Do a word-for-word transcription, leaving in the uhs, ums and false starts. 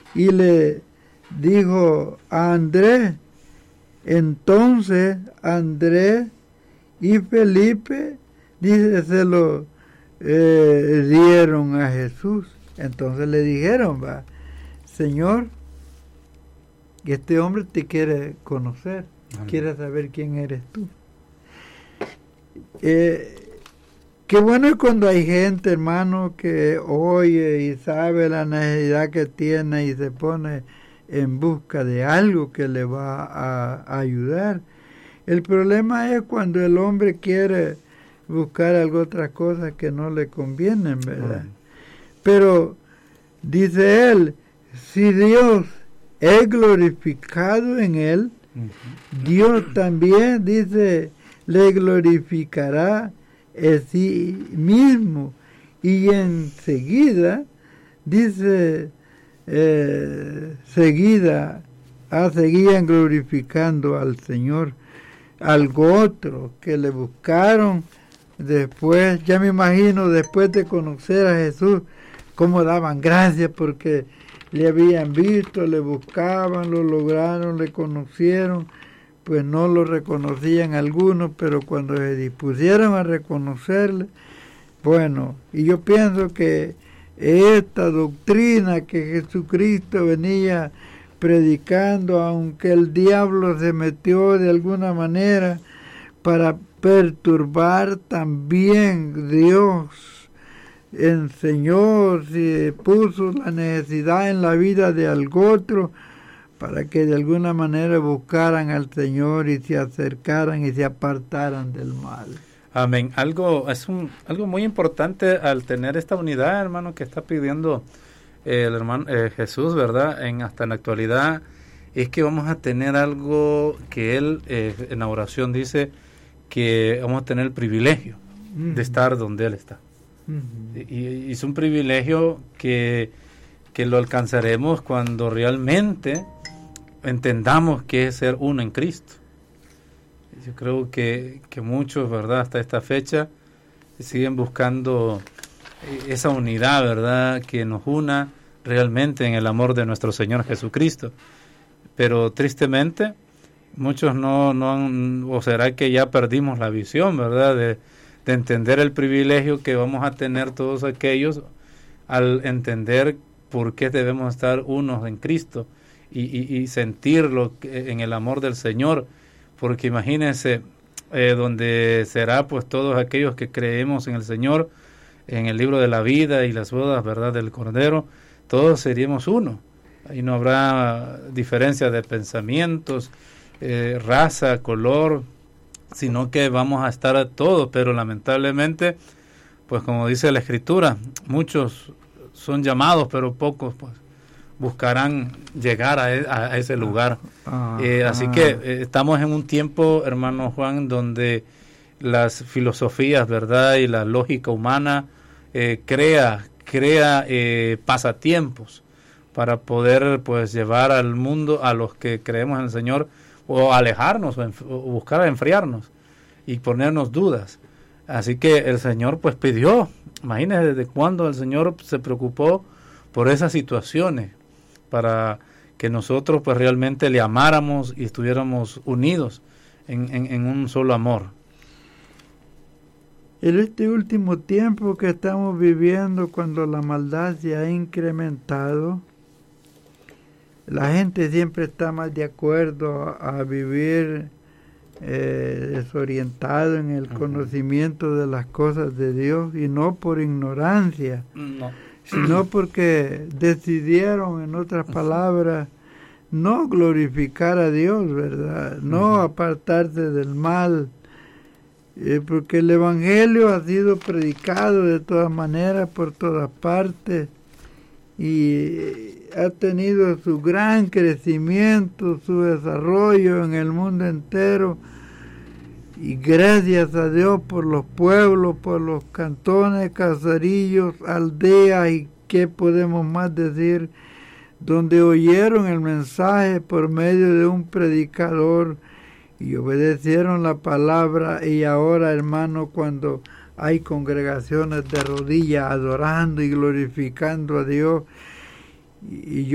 y le dijo a Andrés. Entonces Andrés y Felipe, dice, se lo eh, dieron a Jesús. Entonces le dijeron, va, Señor, este hombre te quiere conocer, Amén. Quiere saber quién eres tú. Eh, qué bueno es cuando hay gente, hermano, que oye y sabe la necesidad que tiene y se pone en busca de algo que le va a, a ayudar. El problema es cuando el hombre quiere buscar algo, otras cosas que no le convienen, ¿verdad? Uh-huh. Pero dice él, si Dios es glorificado en él, uh-huh. Dios también, dice, le glorificará en sí mismo. Y enseguida, dice, Eh, seguida, ah, seguían glorificando al Señor. Algo otro que le buscaron después, ya me imagino, después de conocer a Jesús, cómo daban gracias porque le habían visto, le buscaban, lo lograron, le conocieron, pues no lo reconocían algunos, pero cuando se dispusieron a reconocerle, bueno, y yo pienso que esta doctrina que Jesucristo venía predicando, aunque el diablo se metió de alguna manera para perturbar, también Dios enseñó, si puso la necesidad en la vida de algo otro, para que de alguna manera buscaran al Señor y se acercaran y se apartaran del mal. Amén. Algo es un algo muy importante al tener esta unidad, hermano, que está pidiendo eh, el hermano eh, Jesús, ¿verdad? En hasta en la actualidad es que vamos a tener algo que él eh, en la oración dice que vamos a tener el privilegio uh-huh. de estar donde él está. Uh-huh. Y, y es un privilegio que que lo alcanzaremos cuando realmente entendamos que es ser uno en Cristo. Yo creo que, que muchos, ¿verdad?, hasta esta fecha siguen buscando esa unidad, ¿verdad?, que nos una realmente en el amor de nuestro Señor Jesucristo. Pero tristemente, muchos no, no han, o será que ya perdimos la visión, ¿verdad?, de, de entender el privilegio que vamos a tener todos aquellos al entender por qué debemos estar unos en Cristo y, y, y sentirlo en el amor del Señor. Porque imagínense, eh, donde será pues todos aquellos que creemos en el Señor, en el libro de la vida y las bodas, ¿verdad?, del Cordero, todos seríamos uno. Ahí no habrá diferencia de pensamientos, eh, raza, color, sino que vamos a estar todos, pero lamentablemente, pues como dice la Escritura, muchos son llamados, pero pocos pues buscarán llegar a, e, a ese lugar. Ah, eh, así ah. que eh, estamos en un tiempo, hermano Juan, donde las filosofías, ¿verdad?, y la lógica humana eh, crea, crea eh, pasatiempos para poder pues llevar al mundo a los que creemos en el Señor o alejarnos o, enf- o buscar enfriarnos y ponernos dudas. Así que el Señor pues pidió, imagínense desde cuándo el Señor se preocupó por esas situaciones, para que nosotros pues realmente le amáramos y estuviéramos unidos en, en, en un solo amor. En este último tiempo que estamos viviendo, cuando la maldad se ha incrementado, la gente siempre está más de acuerdo a, a vivir eh, desorientado en el uh-huh. conocimiento de las cosas de Dios, y no por ignorancia, no. sino porque decidieron, en otras palabras, no glorificar a Dios, ¿verdad? No uh-huh. apartarse del mal, eh, porque el Evangelio ha sido predicado de todas maneras por todas partes y ha tenido su gran crecimiento, su desarrollo en el mundo entero, y gracias a Dios por los pueblos, por los cantones, caseríos, aldeas y qué podemos más decir, donde oyeron el mensaje por medio de un predicador y obedecieron la palabra. Y ahora, hermano, cuando hay congregaciones de rodillas adorando y glorificando a Dios, y yo